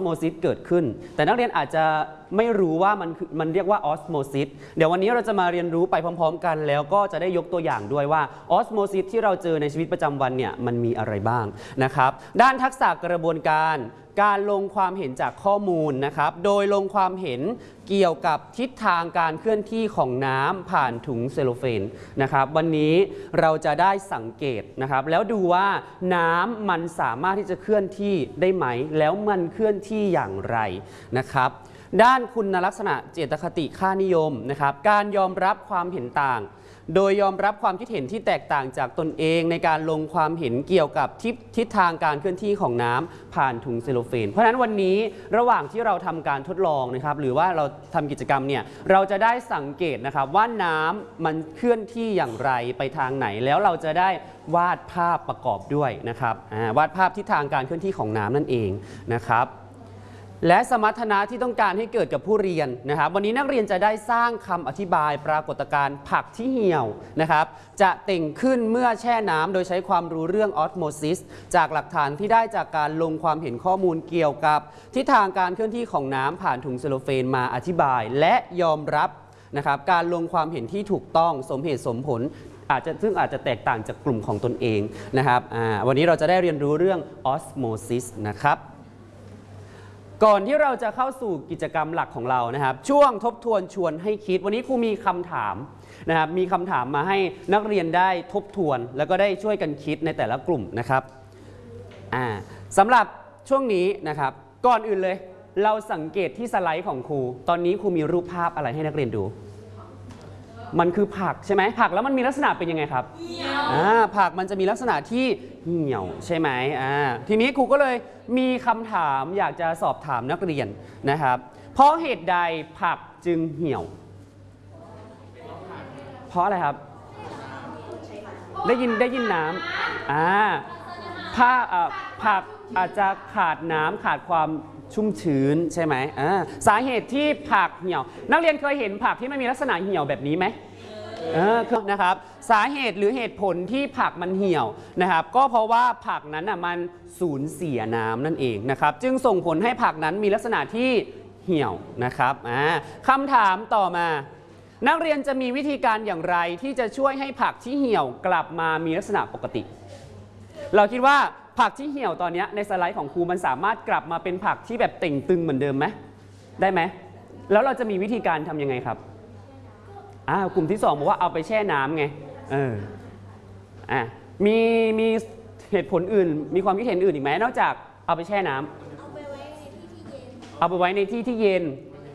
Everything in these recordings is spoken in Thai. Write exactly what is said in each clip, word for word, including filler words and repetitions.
โมซิสเกิดขึ้นแต่นักเรียนอาจจะไม่รู้ว่ามันมันเรียกว่าออสโมซิสเดี๋ยววันนี้เราจะมาเรียนรู้ไปพร้อมๆกันแล้วก็จะได้ยกตัวอย่างด้วยว่าออสโมซิสที่เราเจอในชีวิตประจำวันเนี่ยมันมีอะไรบ้างนะครับด้านทักษะกระบวนการการลงความเห็นจากข้อมูลนะครับโดยลงความเห็นเกี่ยวกับทิศทางการเคลื่อนที่ของน้ำผ่านถุงเซลโลเฟนนะครับวันนี้เราจะได้สังเกตนะครับแล้วดูว่าน้ำมันสามารถที่จะเคลื่อนที่ได้ไหมแล้วมันเคลื่อนที่อย่างไรนะครับด้านคุณลักษณะเจตคติค่านิยมนะครับการยอมรับความเห็นต่างโดยยอมรับความคิดเห็นที่แตกต่างจากตนเองในการลงความเห็นเกี่ยวกับทิศทิศทางการเคลื่อนที่ของน้ำผ่านถุงเซลโลเฟนเพราะฉะนั้นวันนี้ระหว่างที่เราทำการทดลองนะครับหรือว่าเราทำกิจกรรมเนี่ยเราจะได้สังเกตนะครับว่าน้ำมันเคลื่อนที่อย่างไรไปทางไหนแล้วเราจะได้วาดภาพประกอบด้วยนะครับวาดภาพทิศทางการเคลื่อนที่ของน้ำนั่นเองนะครับและสมรรถนะที่ต้องการให้เกิดกับผู้เรียนนะครับวันนี้นักเรียนจะได้สร้างคำอธิบายปรากฏการณ์ผักที่เหี่ยวนะครับจะเต่งขึ้นเมื่อแช่น้ำโดยใช้ความรู้เรื่องออสโมซิสจากหลักฐานที่ได้จากการลงความเห็นข้อมูลเกี่ยวกับทิศทางการเคลื่อนที่ของน้ำผ่านถุงเซลโลเฟนมาอธิบายและยอมรับนะครับการลงความเห็นที่ถูกต้องสมเหตุสมผลอาจจะซึ่งอาจจะแตกต่างจากกลุ่มของตนเองนะครับวันนี้เราจะได้เรียนรู้เรื่องออสโมซิสนะครับก่อนที่เราจะเข้าสู่กิจกรรมหลักของเรานะครับช่วงทบทวนชวนให้คิดวันนี้ครูมีคำถามนะครับมีคำถามมาให้นักเรียนได้ทบทวนแล้วก็ได้ช่วยกันคิดในแต่ละกลุ่มนะครับอ่าสำหรับช่วงนี้นะครับก่อนอื่นเลยเราสังเกตที่สไลด์ของครูตอนนี้ครูมีรูปภาพอะไรให้นักเรียนดูมันคือผักใช่ไหมผักแล้วมันมีลักษณะเป็นยังไงครับเหี่ยวอ่าผักมันจะมีลักษณะที่เหี่ยวใช่ไหมอ่าทีนี้ครูก็เลยมีคำถามอยากจะสอบถามนักเรียนนะครับเพราะเหตุใดผักจึงเหี่ยวเพราะอะไรครับได้ยินได้ยินน้ำอ่าผ้าอ่าผักอาจจะขาดน้ำขาดความชุ่มชื้นใช่ไหมอ่าสาเหตุที่ผักเหี่ยวนักเรียนเคยเห็นผักที่ไม่มีลักษณะเหี่ยวแบบนี้ไหมเออนะครับสาเหตุหรือเหตุผลที่ผักมันเหี่ยวนะครับก็เพราะว่าผักนั้นอ่ะมันสูญเสียน้ำนั่นเองนะครับจึงส่งผลให้ผักนั้นมีลักษณะที่เหี่ยวนะครับอ่าคำถามต่อมานักเรียนจะมีวิธีการอย่างไรที่จะช่วยให้ผักที่เหี่ยวกลับมามีลักษณะปกติเราคิดว่าผักที่เหี่ยวตอนนี้ในสไลด์ของครูมันสามารถกลับมาเป็นผักที่แบบเต่งตึงเหมือนเดิมไหมได้ไหมแล้วเราจะมีวิธีการทำยังไงครับอ่ากลุ่มที่สองบอกว่าเอาไปแช่น้ำไงเอออ่ะมีมีเหตุผลอื่นมีความคิดเห็นอื่นอีกไหมนอกจากเอาไปแช่น้ำเอาไปไว้ในที่ที่เย็นเอาไปไว้ในที่ที่เย็น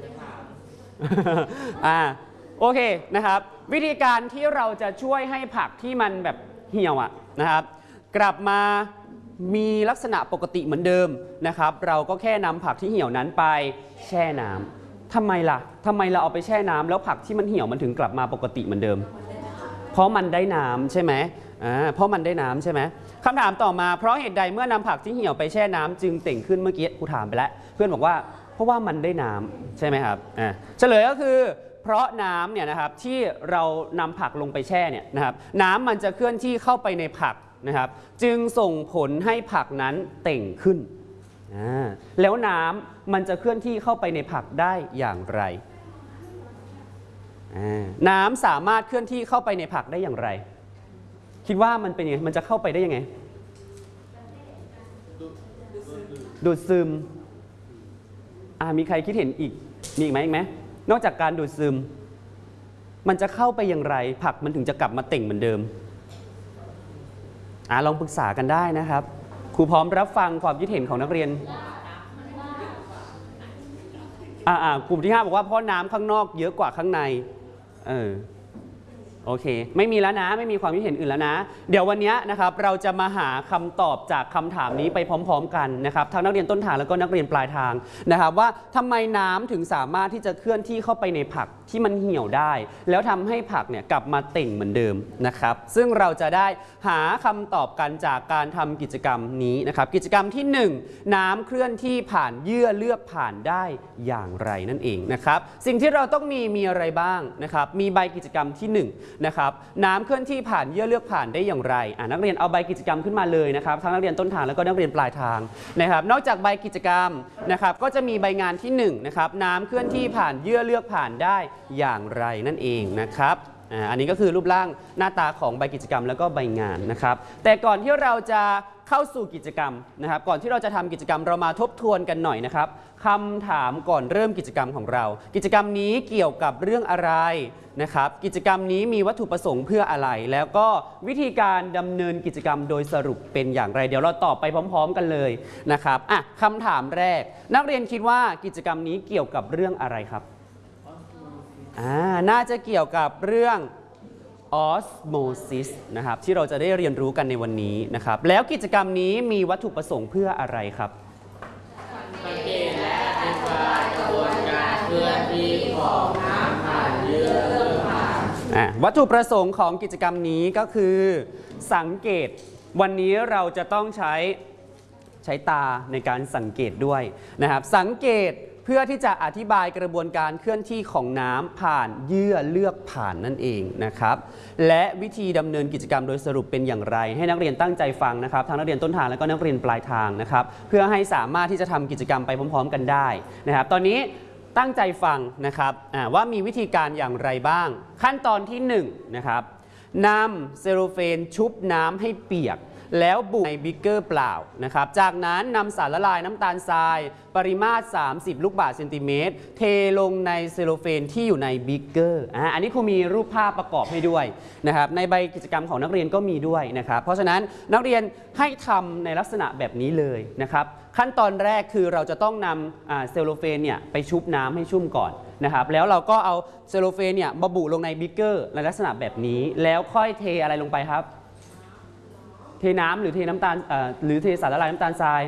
อ่าโอเคนะครับวิธีการที่เราจะช่วยให้ผักที่มันแบบเหี่ยวอ่ะนะครับกลับมามีลักษณะปกติเหมือนเดิมนะครับเราก็แค่นำผักที่เหี่ยวนั้นไปแช่น้ำทำไมล่ะทำไมเราเอาไปแช่น้ำแล้วผักที่มันเหี่ยวมันถึงกลับมาปกติเหมือนเดิมเพราะมันได้น้ำใช่ไหมอ่าเพราะมันได้น้ำใช่ไหมคำถามต่อมาเพราะเหตุใดเมื่อนำผักที่เหี่ยวไปแช่น้ำจึงเต่งขึ้นเมื่อกี้ครูถามไปแล้วเพื่อนบอกว่าเพราะว่ามันได้น้ำใช่ไหมครับอ่าเฉลยก็คือเพราะน้ำเนี่ยนะครับที่เรานำผักลงไปแช่เนี่ยนะครับน้ำมันจะเคลื่อนที่เข้าไปในผักนะครับจึงส่งผลให้ผักนั้นเต่งขึ้นแล้วน้ำมันจะเคลื่อนที่เข้าไปในผักได้อย่างไรน้ำสามารถเคลื่อนที่เข้าไปในผักได้อย่างไรคิดว่ามันเป็นยังไงมันจะเข้าไปได้ยังไงดูดซึมอ่ามีใครคิดเห็นอีกมีอีกไหมอีกไหมนอกจากการดูดซึมมันจะเข้าไปอย่างไรผักมันถึงจะกลับมาเต่งเหมือนเดิมอ่าลองปรึกษากันได้นะครับครูพร้อมรับฟังความคิดเห็นของนักเรียนอ่าอ่ากลุ่มที่ห้าบอกว่าเพราะน้ำข้างนอกเยอะกว่าข้างในเออโอเคไม่มีแล้วนะไม่มีความคิดเห็นอื่นแล้วนะเดี๋ยววันนี้นะครับเราจะมาหาคำตอบจากคำถามนี้ไปพร้อมๆกันนะครับทั้งนักเรียนต้นทางแล้วก็นักเรียนปลายทางนะครับว่าทำไมน้ำถึงสามารถที่จะเคลื่อนที่เข้าไปในผักที่มันเหี่ยวได้แล้วทำให้ผักเนี่ยกลับมาเต่งเหมือนเดิมนะครับซึ่งเราจะได้หาคำตอบกันจากการทำกิจกรรมนี้นะครับกิจกรรมที่หนึ่งน้ำเคลื่อนที่ผ่านเยื่อเลือดผ่านได้อย่างไรนั่นเองนะครับสิ่งที่เราต้องมีมีอะไรบ้างนะครับมีใบกิจกรรมที่หนึ่งนะครับน้ำเคลื่อนที่ผ่านเยื่อเลือกผ่านได้อย่างไรอ่านักเรียนเอาใบกิจกรรมขึ้นมาเลยนะครับทั้งนักเรียนต้นทางแล้วก็นักเรียนปลายทางนะครับนอกจากใบกิจกรรมนะครับก็จะมีใบงานที่หนึ่งนะครับน้ำเคลื่อนที่ผ่านเยื่อเลือกผ่านได้อย่างไรนั่นเองนะครับอันนี้ก็คือรูปร่างหน้าตาของใบกิจกรรมแล้วก็ใบงานนะครับแต่ก่อนที่เราจะเข้าสู่กิจกรรมนะครับก่อนที่เราจะทำกิจกรรมเรามาทบทวนกันหน่อยนะครับคำถามก่อนเริ่มกิจกรรมของเรากิจกรรมนี้เกี่ยวกับเรื่องอะไรนะครับกิจกรรมนี้มีวัตถุประสงค์เพื่ออะไรแล้วก็วิธีการดำเนินกิจกรรมโดยสรุปเป็นอย่างไรเดี๋ยวเราตอบไปพร้อมๆกันเลยนะครับอ่ะคำถามแรกนักเรียนคิดว่ากิจกรรมนี้เกี่ยวกับเรื่องอะไรครับอ่าน่าจะเกี่ยวกับเรื่องosmosis นะครับที่เราจะได้เรียนรู้กันในวันนี้นะครับแล้วกิจกรรมนี้มีวัตถุประสงค์เพื่ออะไรครับสังเกตและอธิบายกระบวนการเคลื่อนที่ของน้ำผ่านเยื่อเลือกผ่านวัตถุประสงค์ของกิจกรรมนี้ก็คือสังเกตวันนี้เราจะต้องใช้ใช้ตาในการสังเกตด้วยนะครับสังเกตเพื่อที่จะอธิบายกระบวนการเคลื่อนที่ของน้ำผ่านเยื่อเลือกผ่านนั่นเองนะครับและวิธีดำเนินกิจกรรมโดยสรุปเป็นอย่างไรให้นักเรียนตั้งใจฟังนะครับทั้งนักเรียนต้นทางและก็นักเรียนปลายทางนะครับเพื่อให้สามารถที่จะทำกิจกรรมไปพร้อมๆกันได้นะครับตอนนี้ตั้งใจฟังนะครับว่ามีวิธีการอย่างไรบ้างขั้นตอนที่หนึ่งนะครับนำเซโลเฟนชุบน้ำให้เปียกแล้วบุในบิ๊กเกอร์เปล่านะครับจากนั้นนำสารละลายน้ำตาลทรายปริมาตรสามสิบลูกบาศก์เซนติเมตรเทลงในเซโลเฟนที่อยู่ในบิ๊กเกอร์อ่าอันนี้ครูมีรูปภาพประกอบให้ด้วยนะครับในใบกิจกรรมของนักเรียนก็มีด้วยนะครับเพราะฉะนั้นนักเรียนให้ทำในลักษณะแบบนี้เลยนะครับขั้นตอนแรกคือเราจะต้องนำเซโลเฟนเนี่ยไปชุบน้ำให้ชุ่มก่อนนะครับแล้วเราก็เอาเซโลเฟนเนี่ยมาบุลงในบิ๊กเกอร์ในลักษณะแบบนี้แล้วค่อยเทอะไรลงไปครับเทน้ำหรือเทน้ำตาลหรือเทสารละลายน้ำตาลทราย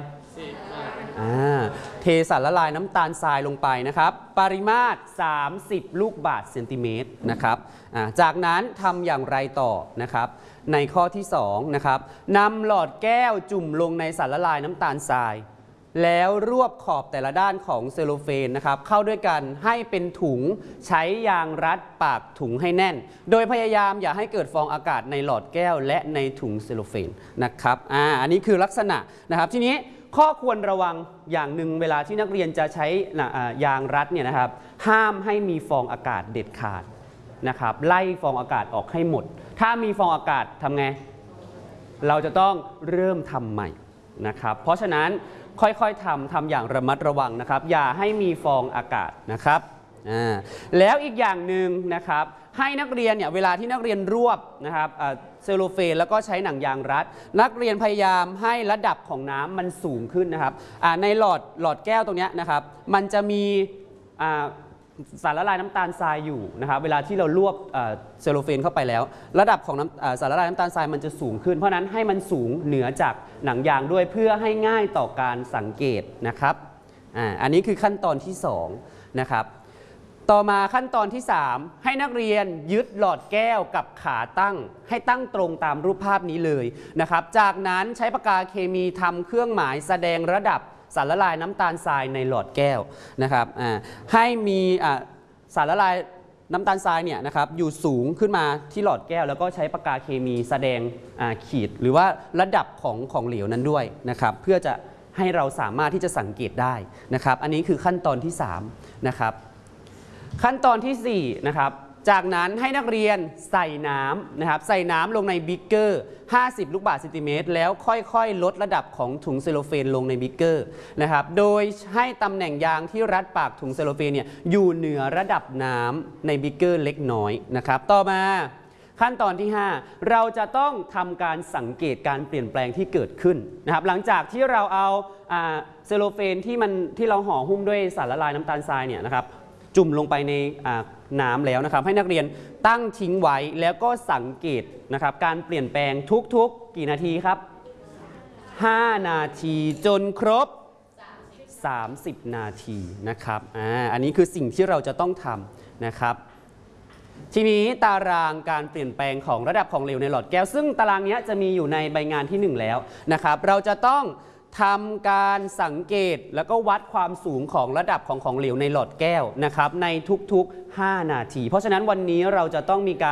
เทสารละลายน้ำตาลทรายลงไปนะครับปริมาตรสามสิบลูกบาศก์เซนติเมตรนะครับจากนั้นทำอย่างไรต่อนะครับในข้อที่สองนะครับนำหลอดแก้วจุ่มลงในสารละลายน้ำตาลทรายแล้วรวบขอบแต่ละด้านของเซลโลเฟนนะครับเข้าด้วยกันให้เป็นถุงใช้ยางรัดปากถุงให้แน่นโดยพยายามอย่าให้เกิดฟองอากาศในหลอดแก้วและในถุงเซลโลเฟนนะครับอ่าอันนี้คือลักษณะนะครับทีนี้ข้อควรระวังอย่างหนึ่งเวลาที่นักเรียนจะใช้ยางรัดเนี่ยนะครับห้ามให้มีฟองอากาศเด็ดขาดนะครับไล่ฟองอากาศออกให้หมดถ้ามีฟองอากาศทำไงเราจะต้องเริ่มทำใหม่นะครับเพราะฉะนั้นค่อยๆทำทำอย่างระมัดระวังนะครับอย่าให้มีฟองอากาศนะครับแล้วอีกอย่างหนึ่งนะครับให้นักเรียนเนี่ยเวลาที่นักเรียนรวบนะครับเซลโลเฟนแล้วก็ใช้หนังยางรัดนักเรียนพยายามให้ระดับของน้ำมันสูงขึ้นนะครับในหลอดหลอดแก้วตรงนี้นะครับมันจะมีสารละลายน้ำตาลทรายอยู่นะครับเวลาที่เราลวกเซลโลเฟนเข้าไปแล้วระดับของสารละลายน้ำตาลทรายมันจะสูงขึ้นเพราะนั้นให้มันสูงเหนือจากหนังยางด้วยเพื่อให้ง่ายต่อการสังเกตนะครับ อ่า อันนี้คือขั้นตอนที่สองนะครับต่อมาขั้นตอนที่สามให้นักเรียนยึดหลอดแก้วกับขาตั้งให้ตั้งตรงตามรูปภาพนี้เลยนะครับจากนั้นใช้ปากกาเคมีทำเครื่องหมายแสดงระดับสารละลายน้ำตาลทรายในหลอดแก้วนะครับให้มีสารละลายน้ำตาลทรายเนี่ยนะครับอยู่สูงขึ้นมาที่หลอดแก้วแล้วก็ใช้ปากกาเคมีแสดงขีดหรือว่าระดับของของเหลวนั้นด้วยนะครับเพื่อจะให้เราสามารถที่จะสังเกตได้นะครับอันนี้คือขั้นตอนที่สามนะครับขั้นตอนที่สี่นะครับจากนั้นให้นักเรียนใส่น้ำนะครับใส่น้ำลงในบิ๊กเกอร์ห้าสิบลูกบาศก์เซนติเมตรแล้วค่อยๆลดระดับของถุงเซลโลเฟนลงในบิ๊กเกอร์นะครับโดยให้ตำแหน่งยางที่รัดปากถุงเซลโลเฟนเนี่ยอยู่เหนือระดับน้ำในบิ๊กเกอร์เล็กน้อยนะครับต่อมาขั้นตอนที่ห้าเราจะต้องทำการสังเกตการเปลี่ยนแปลงที่เกิดขึ้นนะครับหลังจากที่เราเอาเซลโลเฟนที่มันที่เราห่อหุ้มด้วยสารละลายน้ำตาลทรายเนี่ยนะครับจุ่มลงไปในน้ำแล้วนะครับให้นักเรียนตั้งทิ้งไว้แล้วก็สังเกตนะครับการเปลี่ยนแปลงทุกๆกี่นาทีครับห้านาทีจนครบสามสิบนาทีนะครับอ่าอันนี้คือสิ่งที่เราจะต้องทำนะครับทีนี้ตารางการเปลี่ยนแปลงของระดับของเหลวในหลอดแก้วซึ่งตารางนี้จะมีอยู่ในใบงานที่หนึ่งแล้วนะครับเราจะต้องทำการสังเกตแล้วก็วัดความสูงของระดับของของเหลวในหลอดแก้วนะครับในทุกๆห้านาทีเพราะฉะนั้นวันนี้เราจะต้องมีการ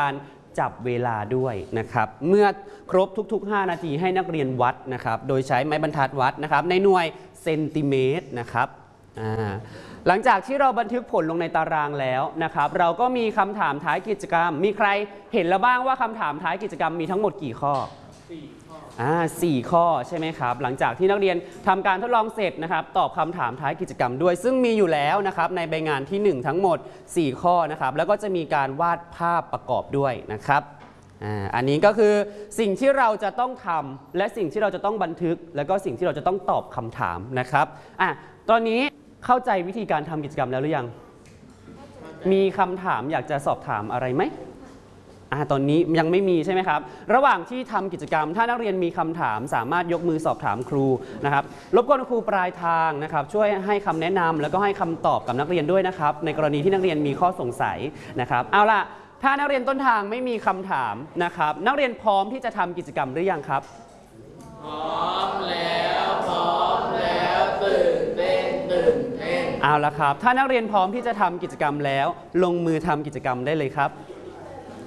จับเวลาด้วยนะครับเมื่อครบทุกๆ ห้า นาทีให้นักเรียนวัดนะครับโดยใช้ไม้บรรทัดวัดนะครับในหน่วยเซนติเมตรนะครับอ่าหลังจากที่เราบันทึกผลลงในตารางแล้วนะครับเราก็มีคำถามท้ายกิจกรรมมีใครเห็นแล้วบ้างว่าคำถามท้ายกิจกรรมมีทั้งหมดกี่ข้ออ่าสี่ข้อใช่ไหมครับหลังจากที่นักเรียนทำการทดลองเสร็จนะครับตอบคำถามท้ายกิจกรรมด้วยซึ่งมีอยู่แล้วนะครับในใบงานที่หนึ่งทั้งหมดสี่ข้อนะครับแล้วก็จะมีการวาดภาพประกอบด้วยนะครับอ่าอันนี้ก็คือสิ่งที่เราจะต้องทำและสิ่งที่เราจะต้องบันทึกแล้วก็สิ่งที่เราจะต้องตอบคำถามนะครับอ่ะตอนนี้เข้าใจวิธีการทำกิจกรรมแล้วหรือยังมีคำถามอยากจะสอบถามอะไรไหมอ่าตอนนี้ยังไม่มีใช่ไหมครับระหว่างที่ทำกิจกรรมถ้านักเรียนมีคำถามสามารถยกมือสอบถามครูนะครับรบกวนครูปลายทางนะครับช่วยให้คำแนะนำแล้วก็ให้คำตอบกับนักเรียนด้วยนะครับในกรณีที่นักเรียนมีข้อสงสัยนะครับเอาล่ะถ้านักเรียนต้นทางไม่มีคำถามนะครับนักเรียนพร้อมที่จะทำกิจกรรมหรือยังครับพร้อมแล้วพร้อมแล้วตื่นเต้นตื่นเต้นเอาละครับถ้านักเรียนพร้อมที่จะทำกิจกรรมแล้วลงมือทำกิจกรรมได้เลยครับ